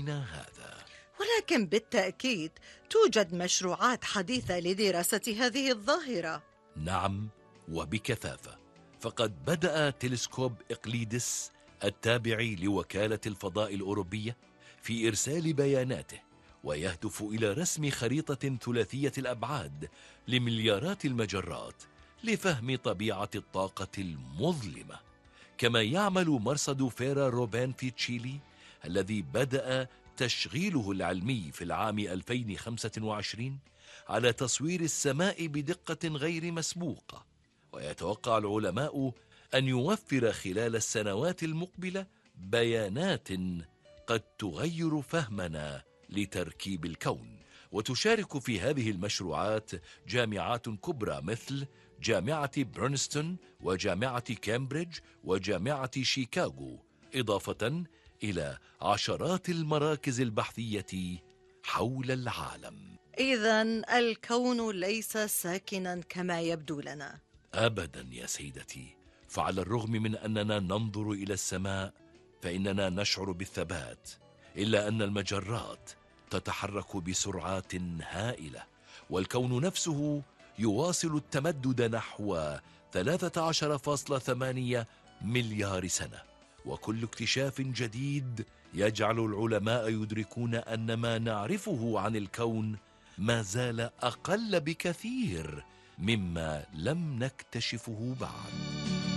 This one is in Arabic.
يومنا هذا. ولكن بالتأكيد توجد مشروعات حديثة لدراسة هذه الظاهرة. نعم، وبكثافة. فقد بدأ تلسكوب إقليدس التابع لوكالة الفضاء الأوروبية في إرسال بياناته، ويهدف إلى رسم خريطة ثلاثية الأبعاد لمليارات المجرات لفهم طبيعة الطاقة المظلمة. كما يعمل مرصد فيرا روبان في تشيلي الذي بدأ تشغيله العلمي في العام 2025 على تصوير السماء بدقة غير مسبوقة. ويتوقع العلماء أن يوفر خلال السنوات المقبلة بيانات قد تغير فهمنا لتركيب الكون. وتشارك في هذه المشروعات جامعات كبرى مثل جامعة برينستون وجامعة كامبريدج وجامعة شيكاغو، إضافة إلى عشرات المراكز البحثية حول العالم. إذن الكون ليس ساكنا كما يبدو لنا. أبدا يا سيدتي، فعلى الرغم من أننا ننظر إلى السماء فإننا نشعر بالثبات، إلا أن المجرات تتحرك بسرعات هائلة، والكون نفسه يواصل التمدد نحو 13.8 مليار سنة. وكل اكتشاف جديد يجعل العلماء يدركون أن ما نعرفه عن الكون ما زال أقل بكثير مما لم نكتشفه بعد.